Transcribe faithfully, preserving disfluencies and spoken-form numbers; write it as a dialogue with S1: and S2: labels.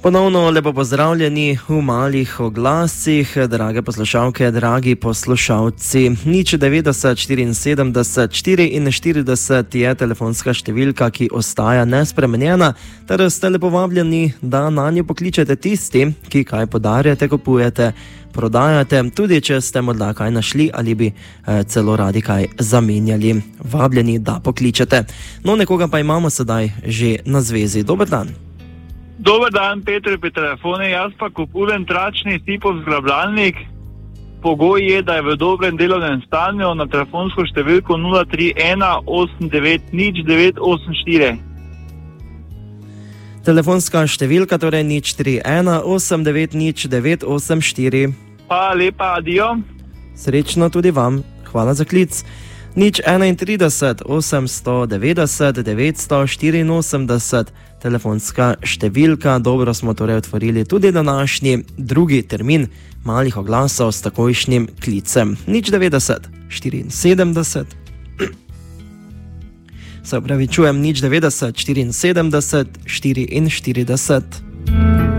S1: Ponovno lepo pozdravljeni v malih oglasih, drage poslušalke, dragi poslušalci. nič devetdeset štiriinsedemdeset štiriinštirideset je telefonska številka, ki ostaja nespremenjena, ter ste lepo vabljeni, da na njo pokličete tisti, ki kaj podarjate, kupujete, prodajate, tudi če ste morda kaj našli ali bi eh, celo radi kaj zamenjali. Vabljeni, da pokličete. No, nekoga pa imamo sedaj že na zvezi. Dober dan.
S2: Dober dan, Peter, pri telefone. Jaz pa kupujem tračni tipov zgrabljalnik. Pogoj je, da je v dobrem delovnem stanju, na telefonsko številko nula tri ena osem devet nič devet osem štiri.
S1: Telefonska številka torej nič tri ena osem devet nič devet osem štiri.
S2: Pa lepa, adijo.
S1: Srečno tudi vam. Hvala za klic. nič enaintrideset osemsto devetdeset devetsto štiriinosemdeset. Telefonska številka. Dobro smo torej otvorili tudi današnji drugi termin malih oglasov s takojšnjim klicem. nič devetdeset štiriinsedemdeset. Se opravičujem, nič devetdeset štiriinsedemdeset štiriinštirideset.